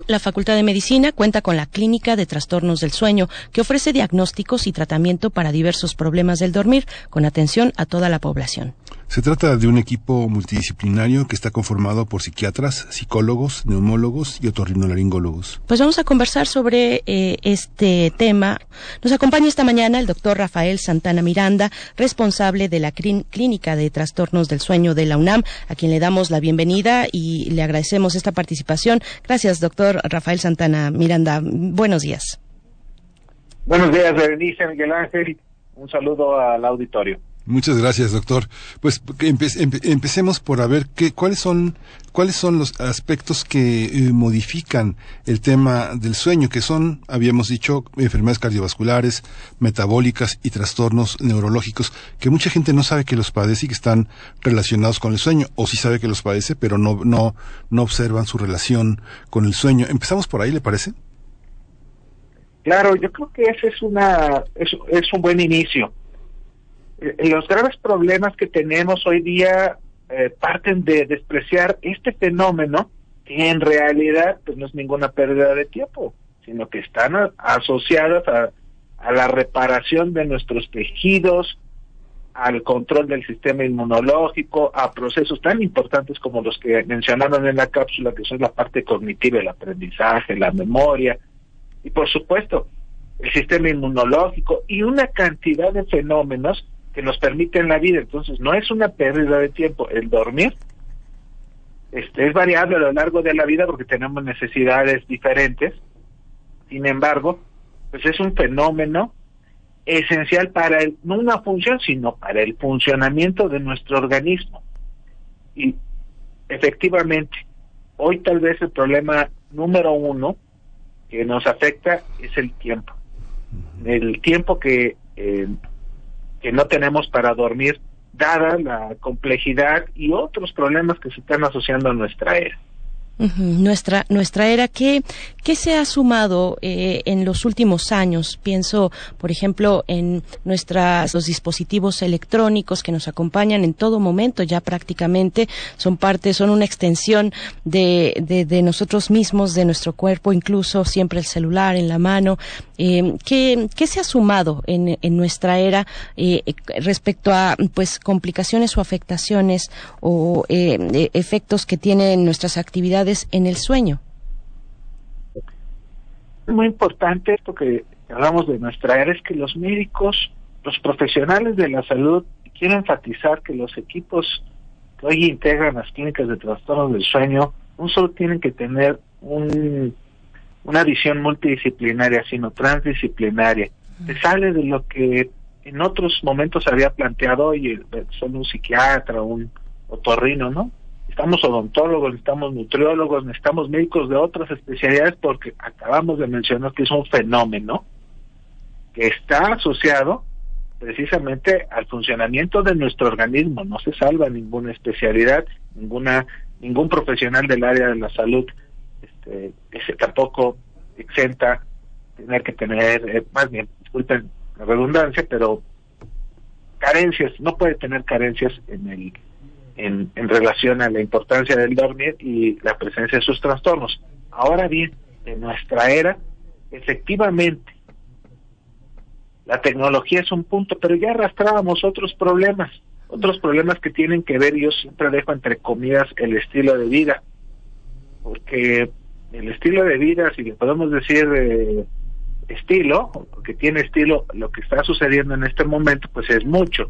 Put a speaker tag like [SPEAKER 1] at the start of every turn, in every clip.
[SPEAKER 1] la Facultad de Medicina cuenta con la Clínica de Trastornos del Sueño, que ofrece diagnósticos y tratamiento para diversos problemas del dormir, con atención a toda la población.
[SPEAKER 2] Se trata de un equipo multidisciplinario que está conformado por psiquiatras, psicólogos, neumólogos y otorrinolaringólogos.
[SPEAKER 1] Pues vamos a conversar sobre este tema. Nos acompaña esta mañana el doctor Rafael Santana Miranda, responsable de la Clínica de Trastornos del Sueño de la UNAM, a quien le damos la bienvenida y le agradecemos esta participación. Gracias, doctor Rafael Santana Miranda. Buenos días.
[SPEAKER 3] Buenos días, Berenice, Miguel Ángel. Un saludo al auditorio.
[SPEAKER 2] Muchas gracias, doctor. Pues empecemos por a ver cuáles son los aspectos que modifican el tema del sueño, que son, habíamos dicho, enfermedades cardiovasculares, metabólicas y trastornos neurológicos, que mucha gente no sabe que los padece y que están relacionados con el sueño, o sí sabe que los padece, pero no observan su relación con el sueño. Empezamos por ahí, ¿le parece?
[SPEAKER 3] Claro, yo creo que ese es un buen inicio. Los graves problemas que tenemos hoy día parten de despreciar este fenómeno, que en realidad pues no es ninguna pérdida de tiempo, sino que están asociadas a la reparación de nuestros tejidos, al control del sistema inmunológico, a procesos tan importantes como los que mencionaron en la cápsula, que son la parte cognitiva, el aprendizaje, la memoria, y por supuesto el sistema inmunológico y una cantidad de fenómenos que nos permiten la vida. Entonces no es una pérdida de tiempo. El dormir es variable a lo largo de la vida porque tenemos necesidades diferentes. Sin embargo, pues es un fenómeno esencial para no una función, sino para el funcionamiento de nuestro organismo. Y efectivamente, hoy tal vez el problema número uno que nos afecta es el tiempo. El tiempo que no tenemos para dormir, dada la complejidad y otros problemas que se están asociando a nuestra era.
[SPEAKER 1] Nuestra era, ¿qué se ha sumado en los últimos años? Pienso, por ejemplo, en los dispositivos electrónicos que nos acompañan en todo momento, ya prácticamente son una extensión de nosotros mismos, de nuestro cuerpo, incluso siempre el celular en la mano. ¿Qué se ha sumado en nuestra era respecto a pues complicaciones o afectaciones o efectos que tienen nuestras actividades en el sueño?
[SPEAKER 3] Muy importante esto que hablamos de nuestra era, es que los médicos, los profesionales de la salud, quiero enfatizar que los equipos que hoy integran las clínicas de trastornos del sueño no solo tienen que tener una visión multidisciplinaria, sino transdisciplinaria. Se sale de lo que en otros momentos se había planteado, oye, son un psiquiatra, un otorrino, ¿no? Necesitamos odontólogos, necesitamos nutriólogos, necesitamos médicos de otras especialidades, porque acabamos de mencionar que es un fenómeno que está asociado precisamente al funcionamiento de nuestro organismo. No se salva ninguna especialidad, ningún profesional del área de la salud que tampoco exenta tener que tener, más bien, disculpen la redundancia, pero carencias, no puede tener carencias en relación a la importancia del dormir y la presencia de sus trastornos. Ahora bien, en nuestra era, efectivamente, la tecnología es un punto, pero ya arrastrábamos otros problemas que tienen que ver, y yo siempre dejo entre comillas, el estilo de vida, porque el estilo de vida, si le podemos decir estilo, porque tiene estilo, lo que está sucediendo en este momento, pues es mucho.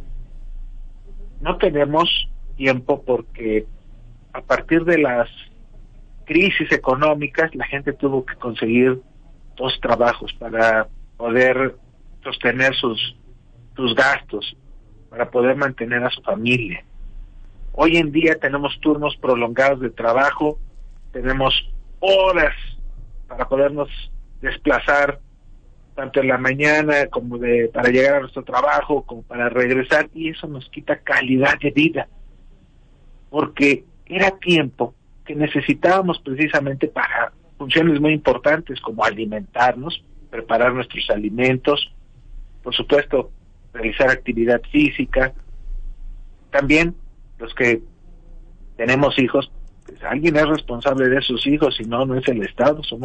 [SPEAKER 3] No tenemos tiempo porque a partir de las crisis económicas la gente tuvo que conseguir 2 trabajos para poder sostener sus gastos, para poder mantener a su familia. Hoy en día tenemos turnos prolongados de trabajo, tenemos horas para podernos desplazar tanto en la mañana como para llegar a nuestro trabajo, como para regresar, y eso nos quita calidad de vida, porque era tiempo que necesitábamos precisamente para funciones muy importantes como alimentarnos, preparar nuestros alimentos, por supuesto realizar actividad física. También los que tenemos hijos, pues alguien es responsable de sus hijos, si no, no es el Estado, somos